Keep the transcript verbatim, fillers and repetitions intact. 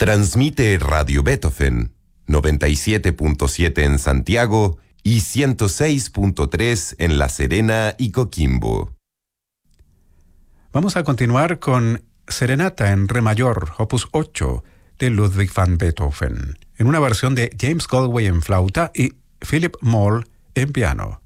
Transmite Radio Beethoven, noventa y siete punto siete en Santiago y ciento seis punto tres en La Serena y Coquimbo. Vamos a continuar con Serenata en Re mayor, opus ocho, de Ludwig van Beethoven, en una versión de James Galway en flauta y Philip Moll en piano.